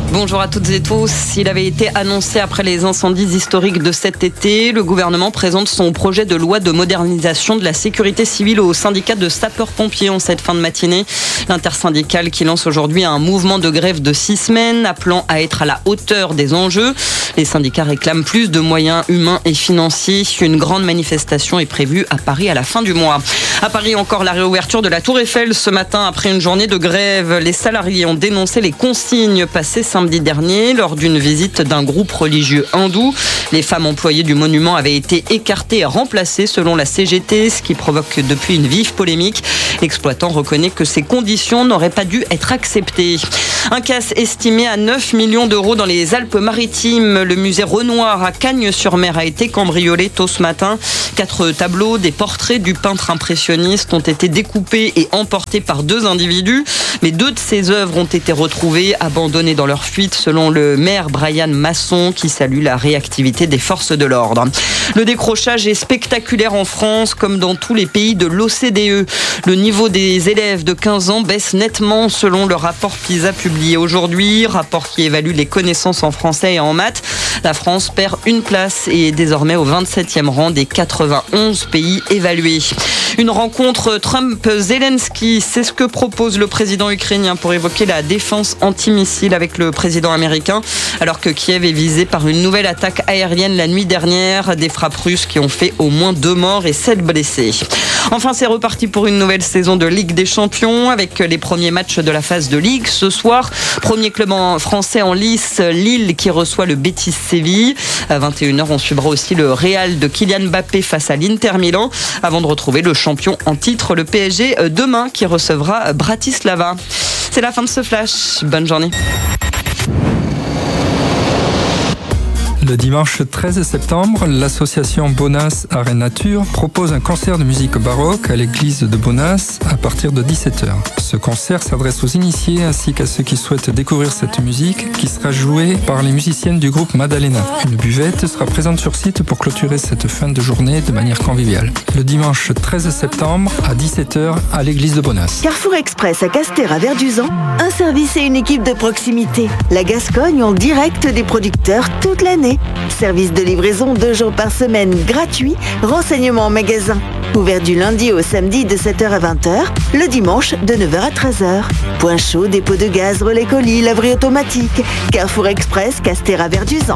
Bonjour à toutes et tous. Il avait été annoncé après les incendies historiques de cet été. Le gouvernement présente son projet de loi de modernisation de la sécurité civile au syndicat de sapeurs-pompiers en cette fin de matinée. L'intersyndicale qui lance aujourd'hui un mouvement de grève de 6 semaines, appelant à être à la hauteur des enjeux. Les syndicats réclament plus de moyens humains et financiers. Une grande manifestation est prévue à Paris à la fin du mois. À Paris, encore la réouverture de la Tour Eiffel ce matin après une journée de grève. Les salariés ont dénoncé les consignes passées samedi dernier lors d'une visite d'un groupe religieux hindou. Les femmes employées du monument avaient été écartées et remplacées selon la CGT, ce qui provoque depuis une vive polémique. L'exploitant reconnaît que ces conditions n'auraient pas dû être acceptées. Un casse estimé à 9 millions d'euros dans les Alpes-Maritimes. Le musée Renoir à Cagnes-sur-Mer a été cambriolé tôt ce matin. 4 tableaux, des portraits du peintre impressionniste ont été découpés et emportés par 2 individus. Mais 2 de ces œuvres ont été retrouvées abandonnées dans leur fuite, selon le maire Brian Masson, qui salue la réactivité des forces de l'ordre. Le décrochage est spectaculaire en France, comme dans tous les pays de l'OCDE. Le niveau des élèves de 15 ans baisse nettement selon le rapport PISA publié aujourd'hui, rapport qui évalue les connaissances en français et en maths. La France perd une place et est désormais au 27e rang des 91 pays évalués. Une rencontre Trump-Zelensky, c'est ce que propose le président ukrainien pour évoquer la défense antimissile avec le président américain, alors que Kiev est visé par une nouvelle attaque aérienne la nuit dernière, des frappes russes qui ont fait au moins 2 morts et 7 blessés. Enfin, c'est reparti pour une nouvelle saison de Ligue des Champions avec les premiers matchs de la phase de Ligue. Ce soir, premier club français en lice, Lille qui reçoit le Betis Séville. À 21h, on suivra aussi le Real de Kylian Mbappé face à l'Inter Milan avant de retrouver le champion en titre, le PSG, demain qui recevra Bratislava. C'est la fin de ce flash. Bonne journée. Le dimanche 13 septembre, l'association Bonas Art et Nature propose un concert de musique baroque à l'église de Bonas à partir de 17h. Ce concert s'adresse aux initiés ainsi qu'à ceux qui souhaitent découvrir cette musique qui sera jouée par les musiciennes du groupe Madalena. Une buvette sera présente sur site pour clôturer cette fin de journée de manière conviviale. Le dimanche 13 septembre à 17h à l'église de Bonas. Carrefour Express à Castres-à-Verduzan, un service et une équipe de proximité. La Gascogne en direct des producteurs toute l'année. Service de livraison 2 jours par semaine gratuit, renseignements en magasin. Ouvert du lundi au samedi de 7h à 20h, le dimanche de 9h à 13h. Point chaud, dépôt de gaz, relais colis, laverie automatique. Carrefour Express, Castres-à-Verduzan.